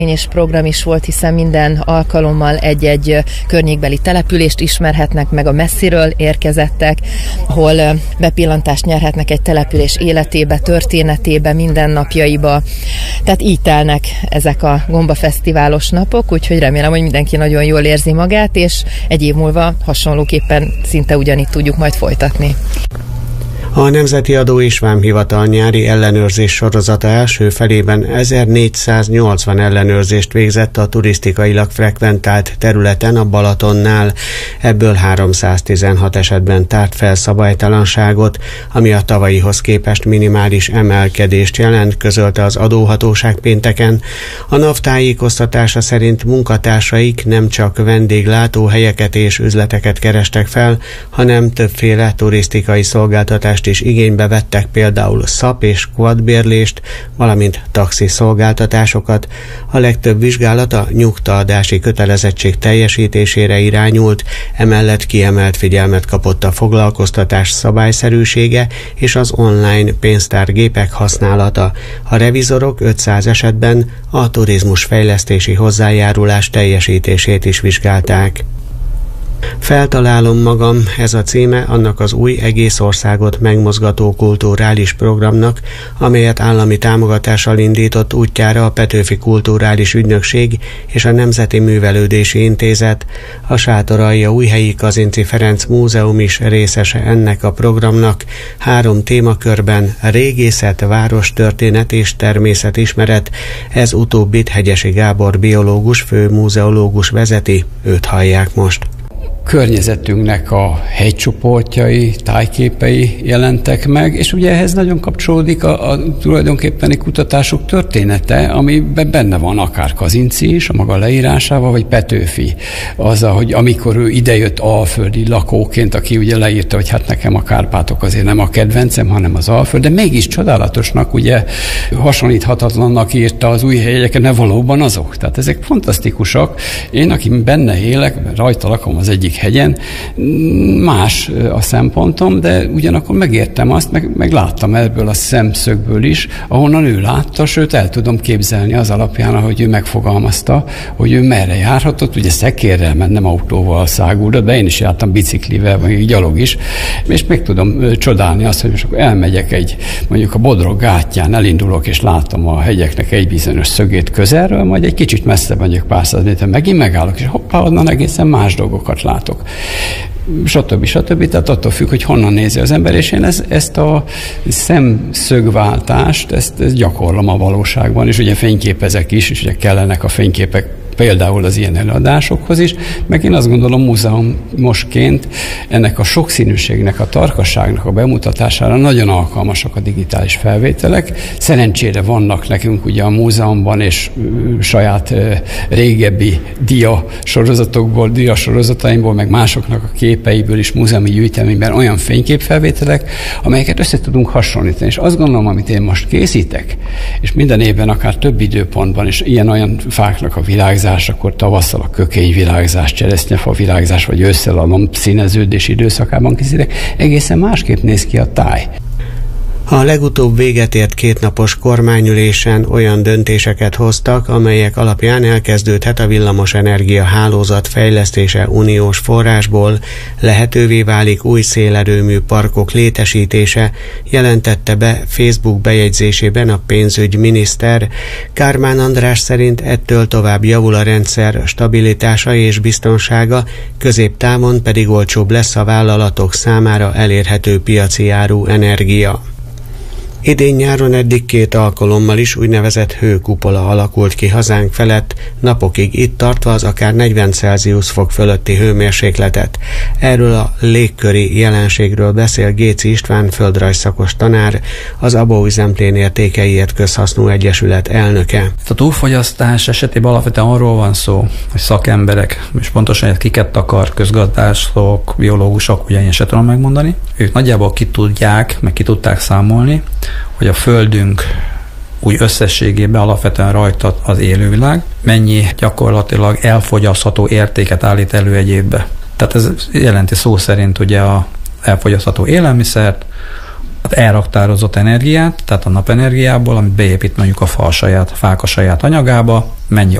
és program is volt, hiszen minden alkalommal egy-egy környékbeli települést ismerhetnek meg, a messziről érkezettek, ahol bepillantást nyerhetnek egy település életébe, történetébe, mindennapjaiba. Tehát így telnek ezek a gombafesztiválos napok, úgyhogy remélem, hogy mindenki nagyon jól érzi magát, és egy év múlva hasonlóképpen szinte ugyanígy tudjuk majd folytatni. A Nemzeti Adó és Vámhivatal nyári ellenőrzés sorozata első felében 1480 ellenőrzést végzett a turisztikailag frekventált területen a Balatonnál. Ebből 316 esetben tárt fel szabálytalanságot, ami a tavalyihoz képest minimális emelkedést jelent, közölte az adóhatóság pénteken. A NAV tájékoztatása szerint munkatársaik nem csak vendéglátóhelyeket és üzleteket kerestek fel, hanem többféle turisztikai szolgáltatást is igénybe vettek, például szap- és quadbérlést, valamint taxi szolgáltatásokat. A legtöbb vizsgálat a nyugtaadási kötelezettség teljesítésére irányult, emellett kiemelt figyelmet kapott a foglalkoztatás szabályszerűsége és az online pénztárgépek használata. A revizorok 500 esetben a turizmusfejlesztési hozzájárulás teljesítését is vizsgálták. Feltalálom magam, ez a címe annak az új egész országot megmozgató kulturális programnak, amelyet állami támogatással indított útjára a Petőfi Kulturális Ügynökség és a Nemzeti Művelődési Intézet. A Sátoraljaújhelyi Kazinczy Ferenc Múzeum is részese ennek a programnak. 3 témakörben: régészet, várostörténet és természetismeret. Ez utóbbit Hegyesi Gábor biológus, főmúzeológus vezeti, őt hallják most. Környezetünknek a hegycsoportjai, tájképei jelentek meg, és ugye ehhez nagyon kapcsolódik a tulajdonképpeni kutatások története, amiben benne van akár Kazinczy is, a maga leírásával, vagy Petőfi. Azzal, hogy amikor ő idejött alföldi lakóként, aki ugye leírta, hogy hát nekem a Kárpátok azért nem a kedvencem, hanem az Alföld, de mégis csodálatosnak, ugye hasonlíthatatlannak írta az új hegyeket, ne valóban azok. Tehát ezek fantasztikusak. Én, aki benne élek, rajta lakom az egyik hegyen, más a szempontom, de ugyanakkor megértem azt, meg láttam ebből a szemszögből is, ahonnan ő látta, sőt el tudom képzelni az alapján, ahogy ő megfogalmazta, hogy ő merre járhatott, ugye szekérrel, mert nem autóval száguldott, de én is jártam biciklivel, vagy gyalog is, és meg tudom csodálni azt, hogy most elmegyek mondjuk a Bodrog gátján, elindulok, és látom a hegyeknek egy bizonyos szögét közelről, majd egy kicsit messze vagyok pár száz méter, megint megállok, és hoppá, onnan egészen más dolgokat látok. Stb. Tehát attól függ, hogy honnan nézi az ember, és én ezt a szemszögváltást, ezt gyakorlom a valóságban, és ugye fényképezek is, és ugye kellenek a fényképek például az ilyen előadásokhoz is, meg én azt gondolom, múzeumosként ennek a sokszínűségnek, a tarkasságnak a bemutatására nagyon alkalmasak a digitális felvételek. Szerencsére vannak nekünk ugye a múzeumban és saját régebbi diasorozataimból, meg másoknak a képeiből is múzeumi gyűjteményben olyan fényképfelvételek, amelyeket össze tudunk hasonlítani. És azt gondolom, amit én most készítek, és minden évben akár több időpontban is ilyen-olyan fáknak a virágzás, akkor tavasszal a kökényvirágzás, cseresznyefa virágzás, vagy ősszel a lombszíneződés időszakában készítek, egészen másképp néz ki a táj. A legutóbb véget ért 2 napos kormányülésen olyan döntéseket hoztak, amelyek alapján elkezdődhet a villamosenergia hálózat fejlesztése uniós forrásból, lehetővé válik új szélerőmű parkok létesítése, jelentette be Facebook bejegyzésében a pénzügyminiszter. Kármán András szerint ettől tovább javul a rendszer stabilitása és biztonsága, középtávon pedig olcsóbb lesz a vállalatok számára elérhető piaci áru energia. Idén nyáron eddig 2 alkalommal is úgynevezett hőkupola alakult ki hazánk felett, napokig itt tartva az akár 40 Celsius fok fölötti hőmérsékletet. Erről a légköri jelenségről beszél Géczy István földrajzszakos tanár, az Abaúj-Zemplén Értékeiért Közhasznú Egyesület elnöke. A túlfogyasztás esetében alapvetően arról van szó, hogy szakemberek, és pontosan kiket akar, közgazdászok, biológusok, ugye én se tudom megmondani, ők nagyjából ki tudták számolni, hogy a Földünk úgy összességében alapvetően rajta az élővilág, mennyi gyakorlatilag elfogyasztható értéket állít elő egy évbe. Tehát ez jelenti szó szerint ugye a elfogyasztható élelmiszert, elraktározott energiát, tehát a napenergiából, amit beépít mondjuk a fák a saját anyagába, mennyi